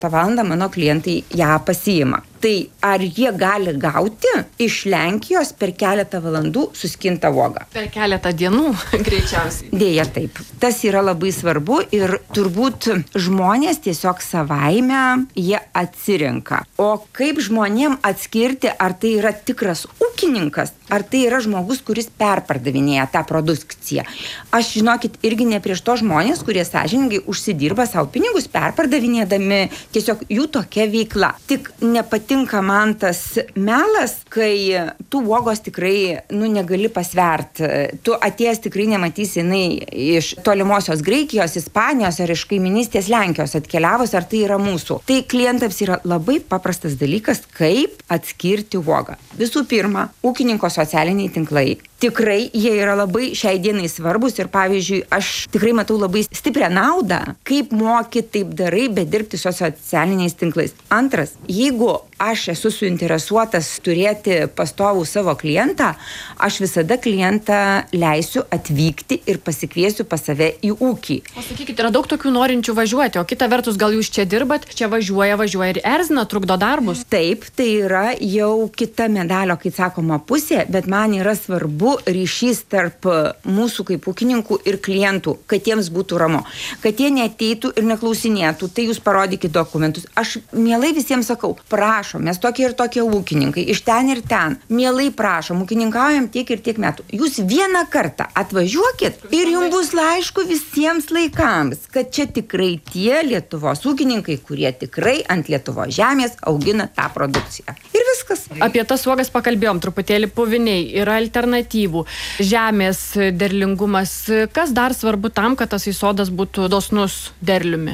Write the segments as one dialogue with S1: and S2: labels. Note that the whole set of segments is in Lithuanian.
S1: tą valandą mano klientai ją pasiima. Tai ar jie gali gauti iš Lenkijos per keletą valandų suskintą uogą?
S2: Per keletą dienų, greičiausiai.
S1: Dėja taip. Tas yra labai svarbu ir turbūt žmonės tiesiog savaime jie atsirenka. O kaip žmonėm atskirti, ar tai yra tikras ūkininkas, ar tai yra žmogus, kuris perpardavinėja tą produkciją? Aš, žinokit, irgi ne prieš to žmonės, kurie sąžiningai užsidirba savo pinigus perpardavinėdami, tiesiog jų tokia veikla. Tik nepatinka man tas melas, kai tu uogos tikrai, negali pasverti. Tu atėjęs tikrai nematysi jinai iš tolimosios Graikijos, Ispanijos ar iš kaiminystės Lenkijos atkeliavus, ar tai yra mūsų. Tai klientams yra labai paprastas dalykas, kaip atskirti uogą. Visų pirma, ūkininko socialiniai tinklai. Tikrai jie yra labai šiai dienai svarbus ir pavyzdžiui, aš tikrai matau labai stiprią naudą, kaip moki, taip darai, bet dirbti su socialiniais tinklais. Antras, jeigu aš esu suinteresuotas turėti pastovų savo klientą, aš visada klientą leisiu atvykti ir pasikviesiu pas save į ūkį.
S2: O sakykit, yra daug tokių norinčių važiuoti, o kita vertus, gal jūs čia dirbat, čia važiuoja ir erzina, trukdo darbus?
S1: Taip, tai yra jau kita medalio, kaip sakoma, pusė, bet man yra svarbu ryšys tarp mūsų kaip ūkininkų ir klientų, kad jiems būtų ramu, kad jie neateitų ir neklausinėtų, tai jūs parodykit dokumentus. Aš mielai visiems sakau, prašom, mes tokie ir tokie ūkininkai, iš ten ir ten, mielai prašom, ūkininkaujam tiek ir tiek metų. Jūs vieną kartą atvažiuokit ir jums bus laišku visiems laikams, kad čia tikrai tie Lietuvos ūkininkai, kurie tikrai ant Lietuvos žemės augina tą produkciją. Ir viskas.
S2: Apie tas uogas pakalbėjom truputėlį, puviniai, yra alternatyvų, žemės derlingumas. Kas dar svarbu tam, kad tas sodas būtų dosnus derliumi?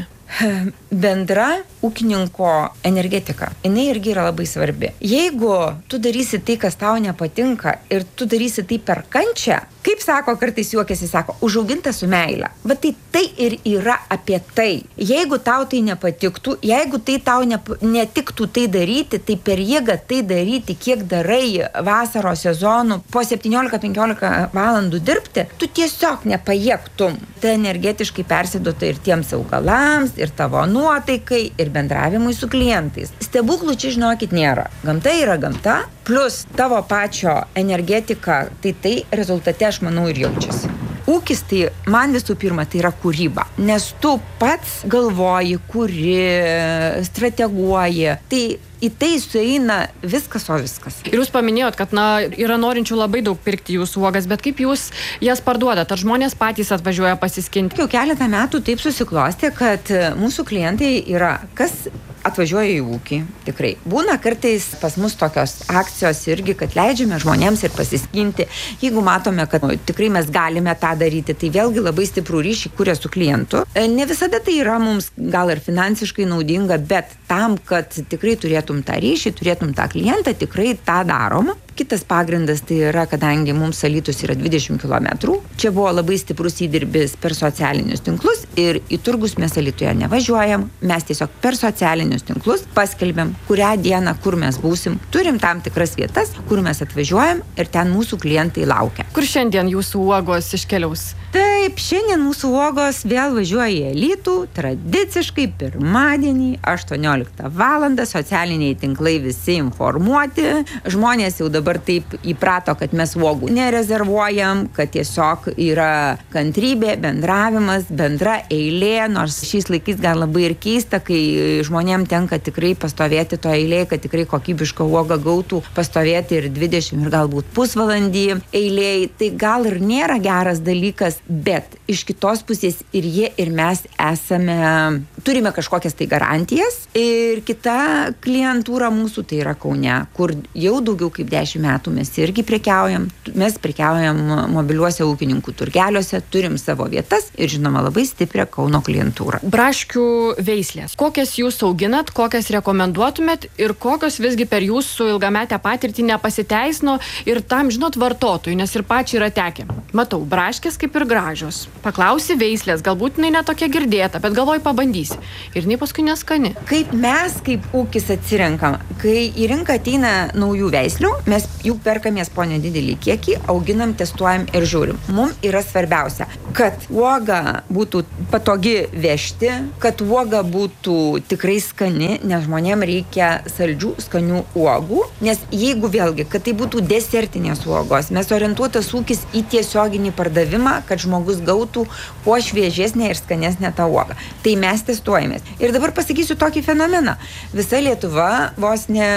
S1: Bendra ūkininko energetika, jinai irgi yra labai svarbi. Jeigu tu darysi tai, kas tau nepatinka ir tu darysi tai per kančią, kaip sako, kartais juokiasi, sako, užauginta su meile. Bet tai ir yra apie tai. Jeigu tau tai nepatiktų, jeigu tai tau netiktų tai daryti, tai per jėgą tai daryti, kiek darai vasaros sezonų, po 17-15 valandų dirbti, tu tiesiog nepajėgtum. Tai energetiškai persiduota ir tiems augalams, ir tavo nuotaikai, ir bendravimui su klientais. Stebuklų čia, žinokit, nėra. Gamta yra gamta, plus tavo pačio energetika, tai rezultate, aš manau, ir jaučiasi. Ūkis tai, man visų pirma, tai yra kūryba. Nes tu pats galvoji, kuri, strateguoji. Tai į tai sueina viskas, o viskas.
S2: Ir jūs paminėjot, kad yra norinčių labai daug pirkti jūsų uogas, bet kaip jūs jas parduodat? Ar žmonės patys atvažiuoja pasiskinti?
S1: Jau keletą metų taip susiklostė, kad mūsų klientai yra, kas atvažiuoja į ūkį, tikrai. Būna kartais pas mus tokios akcijos irgi, kad leidžiame žmonėms ir pasiskinti. Jeigu matome, kad tikrai mes galime tą daryti, tai vėlgi labai stiprų ryšį kuria su klientu. Ne visada tai yra mums gal ir finansiškai naudinga, bet tam, kad tikrai turėtum tą ryšį, turėtum tą klientą, tikrai tą daroma. Kitas pagrindas tai yra, kadangi mums Alytus yra 20 km, čia buvo labai stiprus įdirbis per socialinius tinklus ir į turgus mes Alytuje nevažiuojam, mes tiesiog per socialinius tinklus paskelbėm, kurią dieną, kur mes būsim, turim tam tikras vietas, kur mes atvažiuojam ir ten mūsų klientai laukia.
S2: Kur šiandien jūsų uogos iškeliaus?
S1: Taip, šiandien mūsų uogos vėl važiuoja į Alytų, tradiciškai pirmadienį 18 valandą, socialiniai tinklai visi informuoti, žmonės jau dabar taip įprato, kad mes uogų nerezervuojam, kad tiesiog yra kantrybė, bendravimas, bendra eilė, nors šiais laikais gal labai ir keista, kai žmonėm tenka tikrai pastovėti to eilėje, kad tikrai kokybišką uogą gautų, pastovėti ir 20 ir galbūt pusvalandį eilėje, tai gal ir nėra geras dalykas, bet iš kitos pusės ir jie, ir mes turime kažkokias tai garantijas ir kita klientūra mūsų tai yra Kaune, kur jau daugiau kaip 10 metų mes irgi prekiaujam, mes prekiaujam mobiliuose ūkininkų turgeliuose, turim savo vietas ir žinoma labai stiprią Kauno klientūrą.
S2: Braškių veislės. Kokias jūs auginat, kokias rekomenduotumėt ir kokios visgi per jūsų ilgametę patirtį nepasiteisino ir tam, žinot, vartotojų, nes ir pačiai yra tekę. Matau, braškės kaip ir gražios. gražios. Paklausi veislės, galbūt jinai netokia girdėta, bet galvoji pabandysi. Ir jinai paskui neskani.
S1: Kaip mes, kaip ūkis atsirenkam, kai į rinką ateina naujų veislių, mes jų perkamės po nedidelį kiekį, auginam, testuojam ir žiūrim. Mums yra svarbiausia, kad uoga būtų patogi vežti, kad uoga būtų tikrai skani, nes žmonėm reikia saldžių, skanių uogų, nes jeigu vėlgi, kad tai būtų desertinės uogos, mes orientuotas ūkis į tiesioginį pardavimą, kad žmogus gautų kuo šviežesnę ir skanesnę tą uogą. Tai mes testuojamės. Ir dabar pasakysiu tokį fenomeną. Visa Lietuva vos ne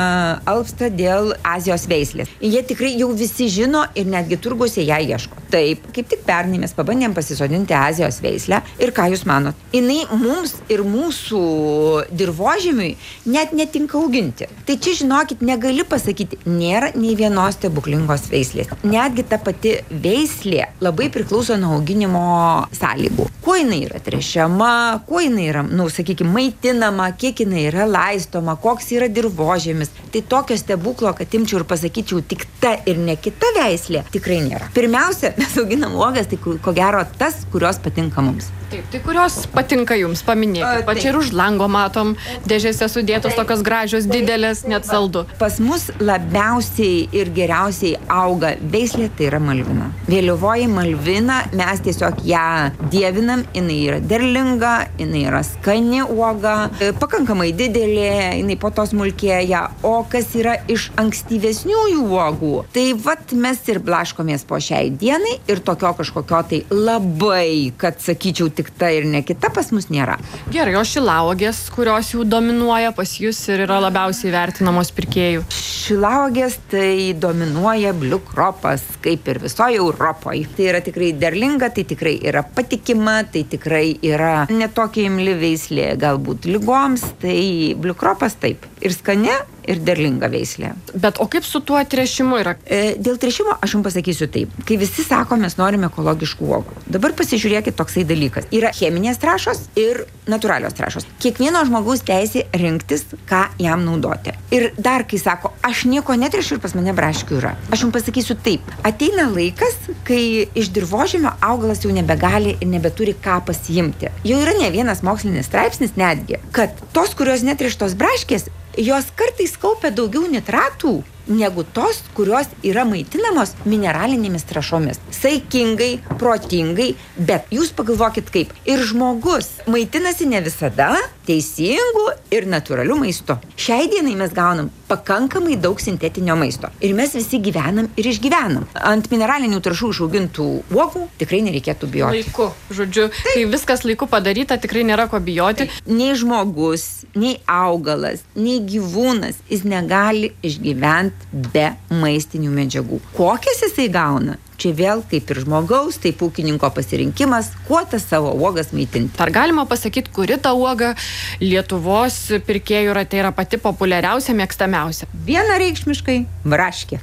S1: alpsta dėl Azijos veislės. Jie tikrai jau visi žino ir netgi turguose ją ieško. Taip, kaip tik pernai mes pabandėm pasisodinti Azijos veislę ir ką jūs manot? Jinai mums ir mūsų dirvožemiui net netinka auginti. Tai čia, žinokit, negali pasakyti, nėra nei vienos stebuklingos veislės. Netgi ta pati veislė labai priklauso nuo auginimo sąlygų. Kuo jinai yra trešiama, kuo jinai yra, sakykime, maitinama, kiek jinai yra laistoma, koks yra dirvožemis. Tai tokio stebuklo, kad imčiau ir pasakyčiau tik ta ir ne kita veislė, tikrai nėra. Pirmiausia, mes auginam uogas, tai ko gero tas, kurios patinka mums.
S2: Taip, tai kurios patinka jums, paminėkit. Pačiai ir už lango matom, dėžėse sudėtos tokios gražios, didelės, net saldu.
S1: Pas mus labiausiai ir geriausiai auga veislė, tai yra malvina. Vėlyvoji malvina, mes tiesiog ją dievinam, jinai yra derlinga, jinai yra skani uoga, pakankamai didelė, jinai po to smulkėja, o kas yra iš ankstyvesniųjų uogų, tai vat mes ir blaškomės po šiai dienai ir tokio kažkokio tai labai, kad sakyčiau, tik ta ir ne kita pas mus nėra.
S2: Gerai, o šilauogės, kurios jau dominuoja pas jūs ir yra labiausiai vertinamos pirkėjų?
S1: Šilauogės tai dominuoja bliukropas, kaip ir visoje Europoje. Tai yra tikrai derlinga, tai tikrai yra patikima, tai tikrai yra netokia imli veislė galbūt ligoms, tai bliukropas taip. Ir skani, ir derlinga veislė.
S2: Bet o kaip su tuo tręšimu yra?
S1: Dėl tręšimo aš jums pasakysiu taip. Kai visi sako, mes norime ekologiškų uogų. Dabar pasižiūrėkit toksai dalykas. Yra cheminės trąšos ir natūralios trąšos. Kiekvieno žmogaus teisė rinktis, ką jam naudoti. Ir dar, kai sako, aš nieko netręšiu ir pas mane braškių yra. Aš jums pasakysiu taip. Ateina laikas, kai iš dirvožemio augalas jau nebegali ir nebeturi ką pasiimti. Jau yra ne vienas mokslinis straipsnis netgi, kad tos, kurios netręštos braškės, jos kartais kaupia daugiau nitratų negu tos, kurios yra maitinamos mineralinėmis trąšomis. Saikingai, protingai, bet jūs pagalvokit kaip. Ir žmogus maitinasi ne visada teisingu ir natūraliu maistu. Šiai dienai mes gaunam pakankamai daug sintetinio maisto. Ir mes visi gyvenam ir išgyvenam. Ant mineralinių trąšų išaugintų uogų tikrai nereikėtų bijoti.
S2: Laiku, žodžiu, kai viskas laiku padaryta, tikrai nėra ko bijoti.
S1: Nei žmogus, nei augalas, nei gyvūnas, jis negali išgyventi be maistinių medžiagų. Kokias jisai gauna? Čia vėl kaip ir žmogaus, taip ūkininko pasirinkimas, kuo tas savo uogas maitinti.
S2: Ar galima pasakyti, kuri ta uoga Lietuvos pirkėjų rate yra pati populiariausia, mėgstamiausia?
S1: Vienareikšmiškai braškė.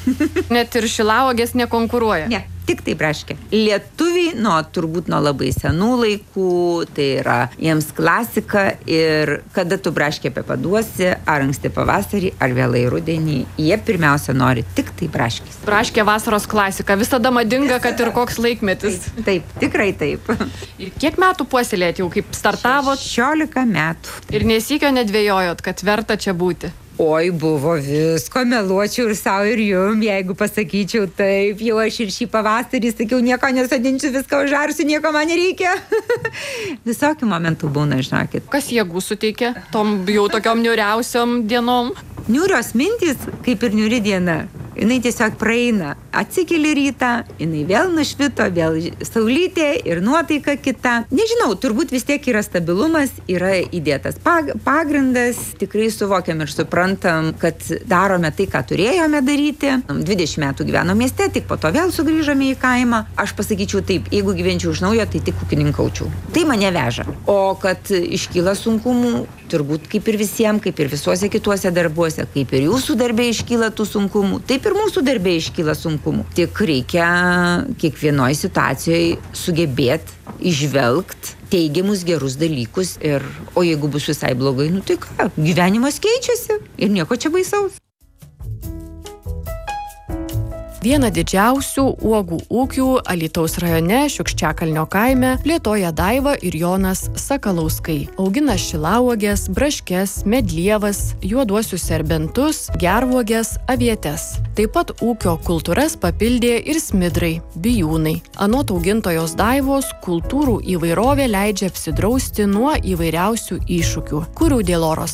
S2: Net ir šilauogės nekonkuruoja?
S1: Ne. Tik tai braškė. Lietuviai turbūt nuo labai senų laikų, tai yra jiems klasika ir kada tu braškę paduosi, ar anksti pavasarį, ar vėlai rudenį, jie pirmiausia nori tik tai braškės.
S2: Braškė vasaros klasika, visada madinga, kad ir koks laikmetis.
S1: Taip, tikrai taip.
S2: Ir kiek metų puoselėjot jau, kaip startavot?
S1: 16 metų.
S2: Ir nesykio nedvejojot, kad verta čia būti?
S1: Oi, buvo visko, meluočiau ir savo ir jum, jeigu pasakyčiau taip, jau aš ir šį pavasarį sakiau, nieko nesodinčiau, viską užarsiu, nieko man nereikia. Visokių momentų būna, žinokit.
S2: Kas jėgų suteikia tom jau tokiom niuriausiom dienom?
S1: Niūrios mintys, kaip ir niūri diena. Jinai tiesiog praeina. Atsikeli rytą, jinai vėl nušvito, vėl saulytė ir nuotaika kita. Nežinau, turbūt vis tiek yra stabilumas, yra įdėtas pagrindas. Tikrai suvokiam ir suprantam, kad darome tai, ką turėjome daryti. 20 metų gyveno mieste, tik po to vėl sugrįžome į kaimą. Aš pasakyčiau taip, jeigu gyvenčiau iš naujo, tai tik ūkininkaučiau. Tai mane veža. O kad iškyla sunkumų, turbūt kaip ir visiems, kaip ir visuose kituose darbuose, kaip ir jūsų darbė iškyla tų sunkumų, taip ir mūsų darbė iškyla sunkumų. Tik reikia kiekvienoje situacijoje sugebėti įžvelgti teigiamus gerus dalykus o jeigu bus visai blogai, tai ką, gyvenimas keičiasi ir nieko čia baisaus.
S2: Vieną didžiausių uogų ūkių Alytaus rajone Šiukščiakalnio kaime plėtoja Daiva ir Jonas Sakalauskai. Augina šilauogės, braškes, medlievas, juoduosius serbentus, gervuogės, avietes. Taip pat ūkio kultūras papildė ir smidrai, bijūnai. Anot augintojos Daivos, kultūrų įvairovė leidžia apsidrausti nuo įvairiausių iššūkių, kurių dėl oro